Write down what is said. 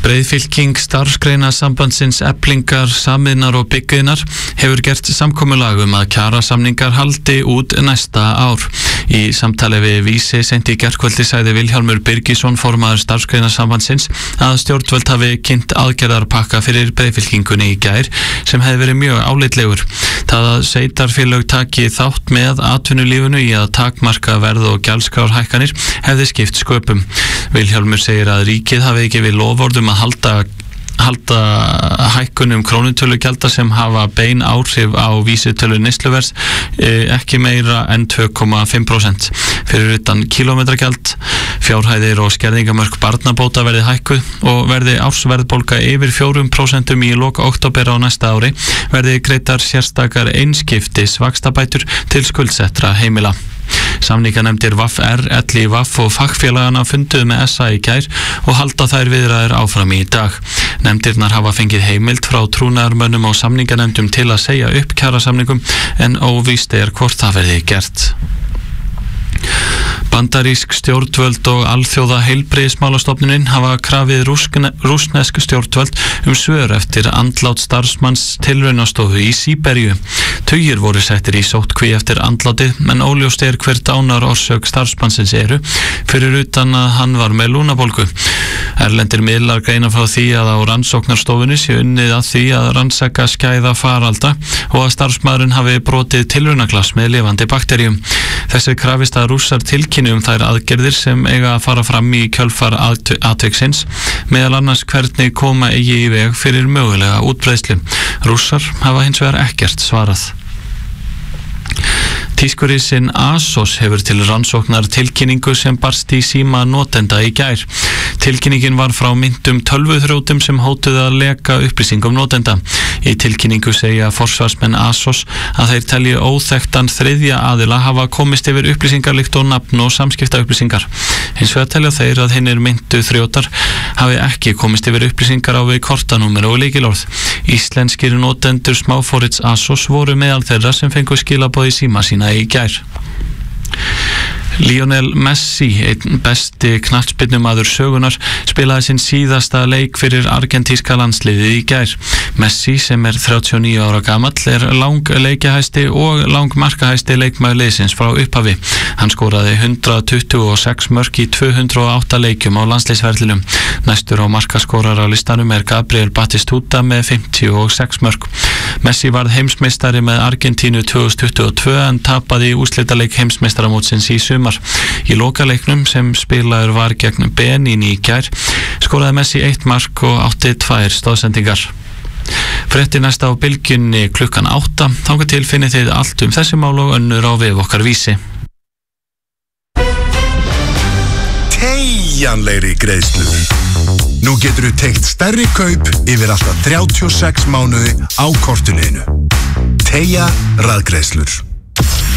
Breiðfylking starfsgreinasambandsins Eflingar, Samiðnar og Byggiðnar hefur gert samkomulag að kjarasamningar haldi út næsta ár. Í samtali við Vísi seint í gærkvöldi sagði Vilhjálmur Birgisson, formaður starfsgreinasambandsins, að stjórnvöld hafi kynnt aðgerðarpakka fyrir Breiðfylkingunni í gær sem hefði verið mjög álitlegur. Það að sveitarfélög taki þátt með atvinnulífinu í að takmarka verð og gjaldskrárhækkanir hefði skipt sköpum. Vilhjálmur segir að ríkið hafi ekki við loforðum að halda hækkunum krónutölugjalda sem hafa bein áhrif á vísitölu neysluverðs ekki meira en 2,5%. Fyrir utan kílómetragjald, fjárhæðir og skerðingamörk barnabóta verði hækkuð og verði ársverðbólga yfir 4% í lok október á næsta ári, verði greiddar sérstakar einskiptis vaxtabætur til skuldsettra heimila. Samninganefndir VAFR, LÍVAF og fagfélagana funduðu með SA í gær og halda þær viðræður áfram í dag. Nefndirnar hafa fengið heimild frá trúnaðarmönnum og samninganefndum til að segja upp kjarasamningum en óvíst hvort það verði gert. Bandarísk stjórnvöld og alþjóða heilbrigðismálastofnunin hafa krafið rússnesk stjórnvöld svör eftir andlát starfsmanns tilraunastofu í Síberíu. Tugir voru settir í sóttkví eftir andlátið, en óljóst hver dánarorsök starfsmannsins fyrir utan að hann var með lungnabólgu. Erlendir miðlar greina frá því að á rannsóknarstofunni sé unnið að því að rannsaka skæða faralda og að starfsmaðurinn hafi brotið tilraunaglas með lifandi bakteríum. Þessi krafist að Rússar tilkynni þær aðgerðir sem eiga að fara fram í kjölfar atviksins, meðal annars hvernig koma eigi í veg fyrir mögulega útbreiðslu. Rússar hafa hins vegar ekkert svarað. Tískurisinn ASOS hefur til rannsóknar tilkynningu sem barst í síma notenda í gær. Tilkynningin var frá meintum tölvuþrjótum sem hótuðu að leka upplýsingum notenda. Í tilkynningu segja forsvarsmenn ASOS að þeir telji óþekktan þriðja aðila hafa komist yfir upplýsingar líkt og nafn og samskiptaupplýsingar. Hins vegar telja þeir að hinir meintu þrjótar hafi ekki komist yfir upplýsingar á við kortanúmer og lykilorð. Íslenskir notendur smáforrits ASOS voru meðal þeirra sem fengu skilaboð í síma sína í gær. Lionel Messi, einn besti knattspyrnumaður sögunar, spilaði sinn síðasta leik fyrir argentíska landsliðið í gær. Messi, sem 39 ára gamall, lang leikjahæsti og lang markahæsti leikmaður liðsins frá upphafi. Hann skoraði 126 mörk í 208 leikjum á landsliðsferlinum. Næstur á markaskorar á listanum Gabriel Batistuta með 56 mörk. Messi varð heimsmeistari með Argentínu 2022 en tapaði í úrslitaleik heimsmeistaramótsins í sumar. Í lokaleiknum sem spilaður var gegn Benín í gær skoraði Messi 1 mark og átti 2 stoðsendingar. Fréttir næsta á Bylgjunni klukkan 8. Þangað til finnið þið allt þessi mál og önnur á vef okkar Vísi. Teygjanlegri greiðslur. Nú geturðu teygt stærri kaup yfir alltaf 36 mánuði á kortinu þínu. Teygja raðgreiðslur.